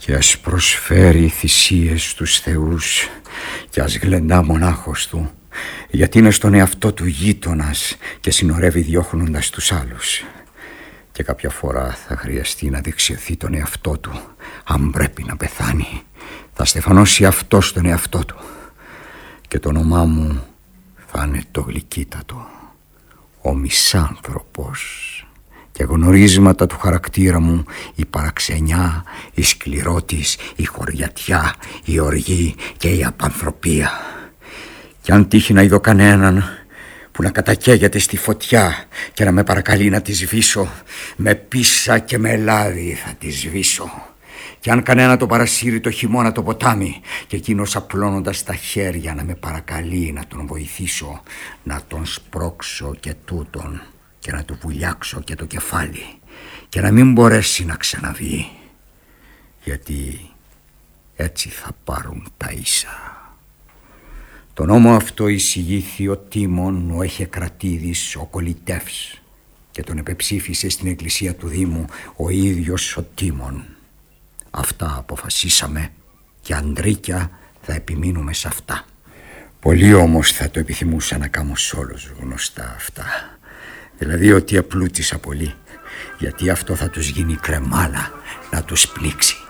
και ας προσφέρει θυσίες στους θεούς και ας γλεντά μονάχος του, γιατί είναι στον εαυτό του γείτονας και συνορεύει διώχνοντας τους άλλους. Και κάποια φορά θα χρειαστεί να δεξιωθεί τον εαυτό του. Αν πρέπει να πεθάνει, θα στεφανώσει αυτός τον εαυτό του. Και το όνομά μου θα είναι το γλυκύτατο, ο μισάνθρωπος. Και γνωρίσματα του χαρακτήρα μου, η παραξενιά, η σκληρότης, η χωριατιά, η οργή και η απανθρωπία. Κι αν τύχει να είδω κανέναν που να κατακαίγεται στη φωτιά και να με παρακαλεί να τη σβήσω, με πίσα και με λάδι θα τη σβήσω. Κι αν κανένα το παρασύρει το χειμώνα το ποτάμι και εκείνος απλώνοντας τα χέρια να με παρακαλεί να τον βοηθήσω, να τον σπρώξω και τούτον και να του βουλιάξω και το κεφάλι και να μην μπορέσει να ξαναβγεί, γιατί έτσι θα πάρουν τα ίσα. Τον νόμο αυτό εισηγήθη ο Τίμων, ο Εχεκρατίδης, ο Κολυτεύς, και τον επεψήφισε στην εκκλησία του Δήμου ο ίδιος ο Τίμων. Αυτά αποφασίσαμε και αντρίκια θα επιμείνουμε σε αυτά. Πολλοί όμως θα το επιθυμούσα να κάνω σ' όλους γνωστά αυτά. Δηλαδή ότι επλούτησα πολύ, γιατί αυτό θα τους γίνει κρεμάλα να τους πλήξει.